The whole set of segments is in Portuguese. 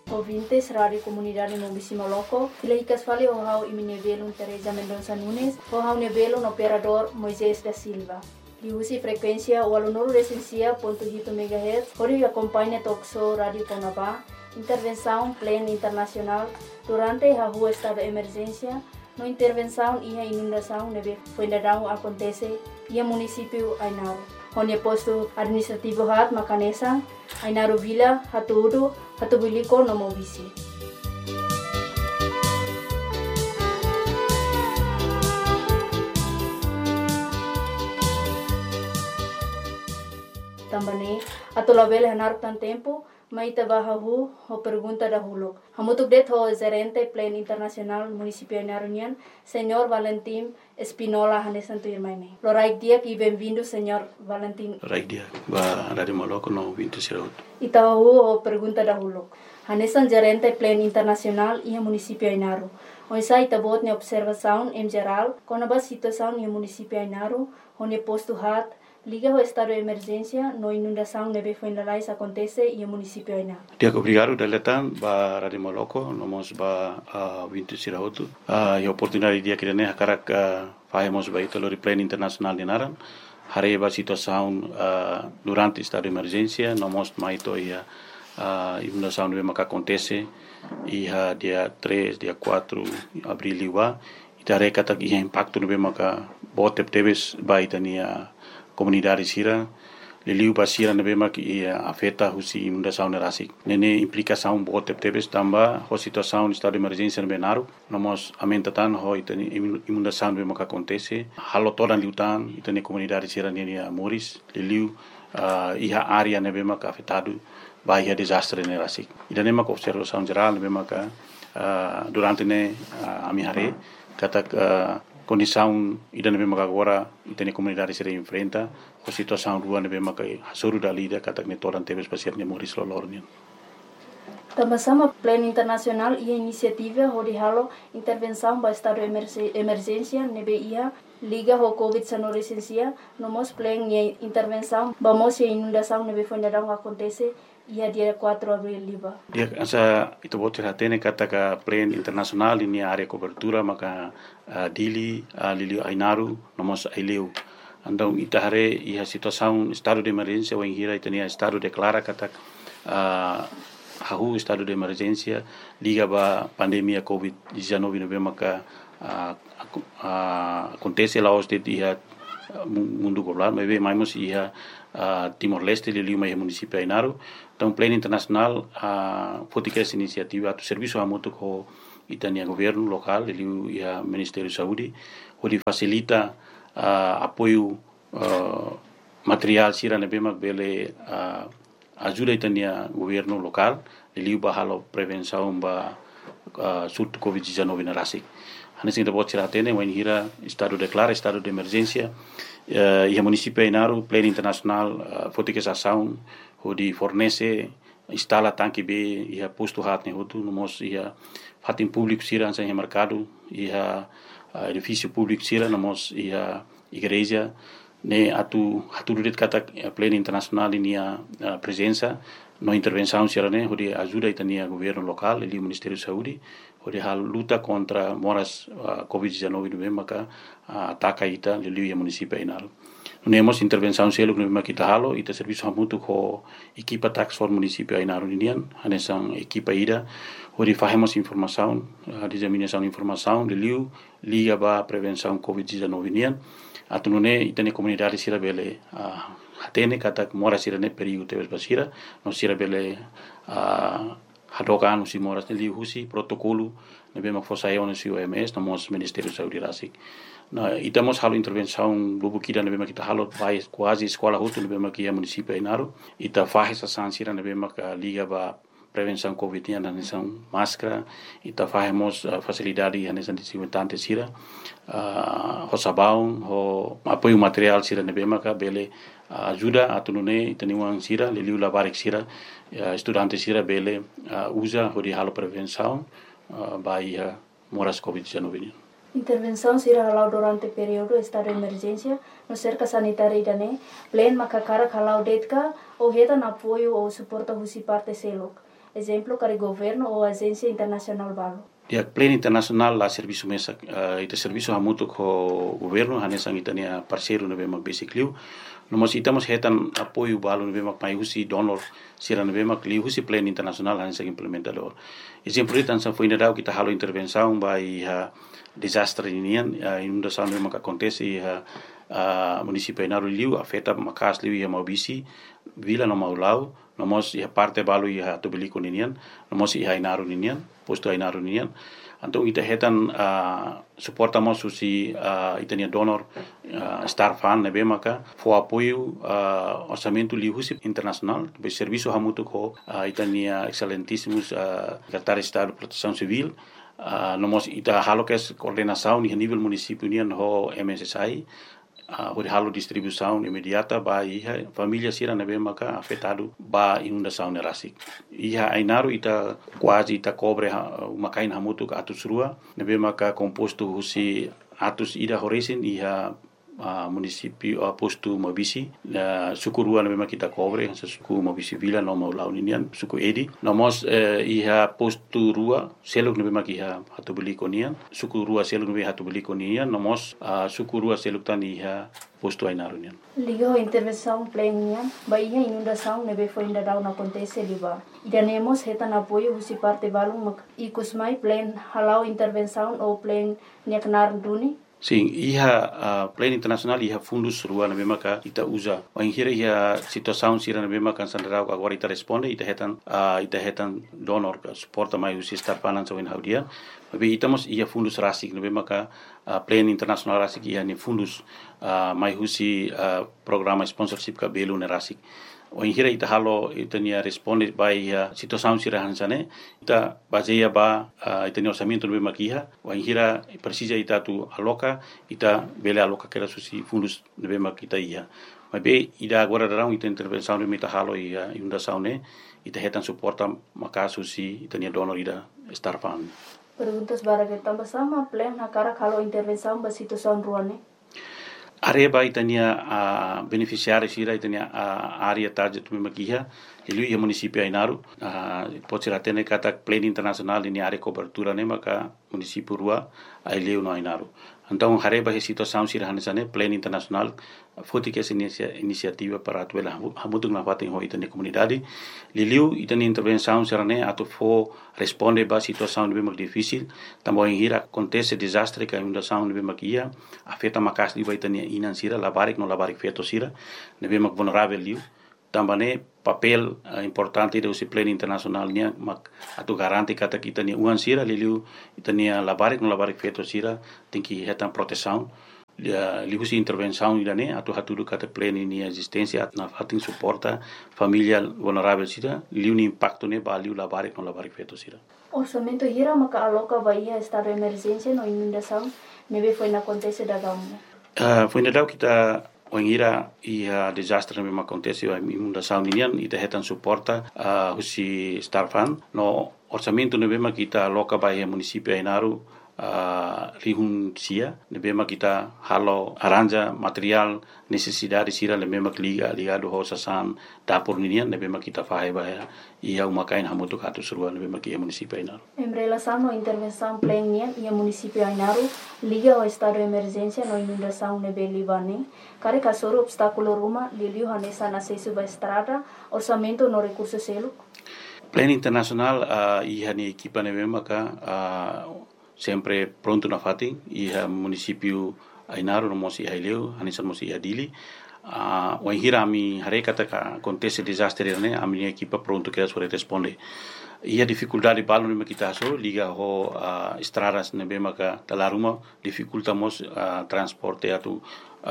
ouvintes, Rádio Comunidade Mobisi Moloco. Filhicas fale o hau iminevelo Teresa Mendonça Nunes, o hau nevelo no operador Moisés da Silva. Diusi frequência o aluno recensia.8 MHz, onde acompanha talk show Rádio Conabá, intervenção plena internacional durante a rua estado de emergência, no intervenção e a inundação neve Fuendadão acontece e a município Ainaro. Onde posto administrativo hat Macanesa, Ainaro Vila, Hatuudu, Hatubiliko no Mobisi. Também atau label hanar tan tempo mai tabahu ho pergunta dahulu. Hamutuk det ho gerente plan internasional municipio Narunian, Senhor Valentim Espinola Hanesan Tuirmaine. Loraik dia e bem-vindo, Senhor Valentim. Raik dia, ba Rádio Moloco no 26. Itahu ho pergunta dahulu. Hanesan gerente plan internasional e municipio Inaru. Oisa itabot ne observação em geral, com a situação no município Inaru, onde posto hat liga ao estado de emergência, no inundação neve Fuendalais acontece e o município ainda. Dia obrigado deletan ba Rádio Moloco, nomos ba 26. E oportunidade dia que ne hakarak fazemos ba italo plan internacional de Naran. Hare ba situação durante estado de emergência, nomos maito ia inundação neve maka acontece e dia 3, dia 4 abril liwa. Itare katak ia impacto neve maka botep teves ba itania comunidade sira leliu basira nebe mak afeta husi inundação nerasik nene implicação bote tebes tamba ho situação estado de emergência nebe naru nomos amentatan ho itani inundação nebe mak acontece halo todan liutan itani comunidade sira nene moris leliu iha área nebe mak afetado vai a desastre nerasik idane mak observação geral nebe mak durante ne amihare katak condição ida nebe maka agora itene comunidade se enfrenta a situação rua nebe maka hasuru dalida katak ne toran tebes pasir ne moris lolornian. Também plano internacional e iniciativa onde halo intervenção para estado de emergência nebe ia liga ho COVID-19 licencia nomos plano e intervenção vamos e inundação nebe Fuendadão acontece ia dia 4 abril liba. Dia asa itu bote hatene kataka plan internasional ini area cobertura maka dili lili Ainaru nomos aileu. Andong itahare ia situação estado de emergência ou hira itania estado declara katak hahu estado de emergência liga ba pandemia COVID-19 nebe maka acontece lá os de dia mundo global mas bem mais ia Timor-Leste lili mai município Ainaru. Então plano internacional fotica essa iniciativa do serviço amutuk ho itania governo local lili ia Ministério Saúde onde facilita apoio material sira nebe mak bele ajuda itania governo local lili bahalo prevenção ba surto COVID-19 na rasik. Hanesin da bot siratene wen hira estado declara estado de emergência e a município Ainaru plano internacional fotica essa ação onde fornece instala tanque B e a posto hat ne hotu nomos ia hatin público sira sem mercado e a edifício público sira nomos ia igreja ne atu duret kata plano internacional inia presença no intervenção sira ne onde ajuda itania governo local e o Ministério da Saúde onde a luta contra moras COVID-19 no maka ataca ita lili município Ainaru. Nemos intervenção selo no maka kita halo ita serviço hamutu ko equipa tax for município Ainaru ninian hanesan equipa ida onde fazemos informação disseminação informação lili liga ba prevenção COVID-19 ninian atunune itane comunidade sira bele hatene kata mora sira ne perigo tebes basira no sira bele hadokan usi moras nili husi protokolo nebe mak fosayon usi OMS nomos Ministério da Saúde rasik. Na itamos halo intervenção lubu kida nebe mak kita halo vai quase escola hutu nebe mak ia município Ainaru ita faz essa sansira nebe mak liga ba prevenção COVID na nação máscara ita fazemos facilidade na nação desinfetante sira ho sabão ho apoio material sira nebe mak bele ajuda atunune itaniwang sira liliu labarik sira estudante sira bele usa hodi halo prevenção baia moras COVID-19. Intervenção será halau durante o período estado de emergência no cerca sanitária idane, plen makakara halau detka ou reta na apoio ou suporta husi parte selok. exemplo kari governo ou agência internacional balu. Dia pleno internacional la serviço mesa ita serviço hamutu ko governo hanesang itania parceiro na bemak basically nomos itamos hetan apoio balu na bemak mai husi donor sira na bemak li husi pleno internacional hanesang implementador exemplo itan sa foi na kita halo intervenção by desastre inian inundação na bemak acontece município Inaru liu afeta makas liu ia Maubisi vila no Maulau nomos ia parte balu ia Tobiliko ninian nomos ia Inaru ninian posto Inaru ninian então ita hetan suportamos susi itania donor Star Fund nebe maka fo apoio orçamento liu internacional be serviço hamutu ko itania excelentíssimos secretário de Estado de Proteção Civil nomos ita halo kes coordenação ni nível município nian ho MSSI halo distribuição imediata ba iha família sira na maka afetado ba inundação na rasik iha Ainaru ita quase ita cobre makain hamutu ka atus rua na maka composto husi atus ida horesin iha município posto Maubisi suku rua na kita cobre suku Maubisi vila no Maulau ninian suku Edi nomos iha posto rua seluk na iha Hatubuliko nian suku rua seluk na Hatubuliko nian nomos suku rua seluk tan iha posto Ainaru nian liga intervenção plenian ba iha inundação nebe foi ainda dau na acontece liba idanemos hetan apoio husi parte balung ikusmai plan halau intervenção ou plan niaknar duni. Sim, iha pleno internacional iha fundus rua na maka ita usa. Wanghira iha situação sira na maka sandrau agora ita responde ita hetan donor suporta mai usi Star Fund so in haudia. Tapi itamos iha fundus rasik na maka pleno internacional rasik iha ni fundus mai usi programa sponsorship ka belu na rasik. Wanghira ita halo itania responde by situação sira hansane ita baseia ba itania orçamento no makiha wanghira precisa ita tu aloca ita bele aloca que era susi fundos no makita ia mas be ida agora darão ita intervenção no mita halo ia inundação ne ita hetan suporta maka susi itania donor ida Star Fund. Perguntas bara que tambah sama plan na cara kalau intervenção ba situação ruane. Areba itania beneficiários sira itania área target makiha ilu ia município Ainaru pode ser até kata pleno internacional ini área cobertura ne maka município rua aileu no Ainaru então areba he situação sira hanesane pleno internacional foti que essa iniciativa para atuela hamutung na fatin ho itania comunidade liliu itania intervenção sira ne atu fo responde ba situação bem difícil também hira acontece desastre que inundação bem makia afeta makas di itania inan sira labarik no labarik feto sira nebe mak vulnerável liu também papel importante do pleno internacional nia mak atu garanti kata kita ni uan sira liliu itania labarik no labarik feto sira tem que hetan proteção liu si intervenção idane atu hatudu kata pleno ni existência na fatin suporta família vulnerável sira liu ni impacto ne ba liu labarik no labarik feto sira. Orçamento hira maka aloca bahia estado de emergência no inundação nebe foi na acontece da gamu. Foi na kita Wangira ia desastre memang acontece a inundação ninian ita hetan suporta husi Star Fund no orçamento nebema kita loka bahia município Ainaru rihun sia nebema kita halo aranja material necessidade sira nebema ligado ho sasan dapur ninian nebema kita fahe bahia ia umakain hamutu katu surua nebema kia município Ainaru. Em relação à intervenção plenian ia município Ainaru liga ao estado de emergência no inundação nebe Libane kare kasoro obstáculo ruma liliu hanesa na sesu ba estrada orçamento no recurso selo. Plano internacional ia ni equipa nebe maka sempre pronto na fatin iha município Ainaru no mosi haileu hanisa mosi adili wanghira ami harekata ka acontece desastre ne ami equipa pronto que sore responde ia dificuldade balu ne kita so liga ho estradas ne bema ka talaruma dificultamos transporte atu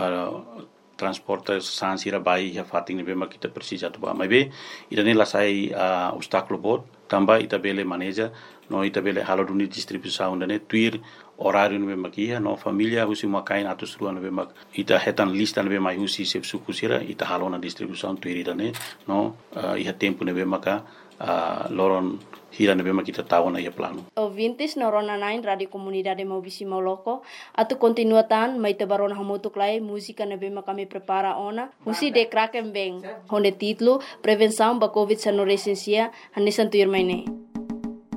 transporte sansira bai ya fatin ne bema kita precisa tu ba mai be idane la sai obstáculo bot tamba ita bele maneja no ita bele halo duni distribuição ne tuir horário no bema kia no família husi makain atus rua no bema ita hetan lista no bema husi sep sukusira ita halo na distribuição tuir idane no iha tempo no bema ka loron hira na bema kita tahu na ia plano. Ouvintes na Rona 9 Radio Comunidade Maubisi Moloko, atu continuatan mai te barona hamutuk lai música na bema kami prepara ona, husi de kraken beng, honde titlo Prevenção ba Covid sa no resensia, hanisan tuir mai ne.